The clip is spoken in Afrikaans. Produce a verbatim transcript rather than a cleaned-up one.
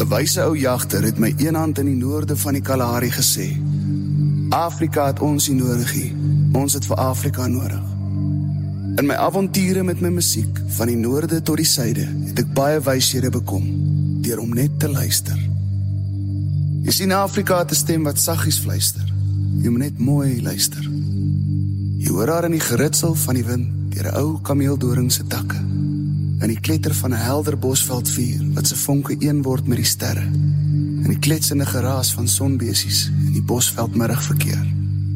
'n wyse ou jagter het my een hand in die noorde van die Kalahari gesê, Afrika het ons nie nodig nie, ons het vir Afrika nodig. In my avonture met my musiek, van die noorde tot die suide, het ek baie wyshede bekom, deur om net te luister. Jy sien, Afrika het 'n stem wat saggies fluister, jy moet net mooi luister. Jy hoor haar in die geritsel van die wind, deur 'n ou kameeldoring se takke, in die kletter van 'n helder bosveldvuur, wat se vonke een word met die sterre, in die kletsende geraas van sonbesies in die bosveldmiddagverkeer.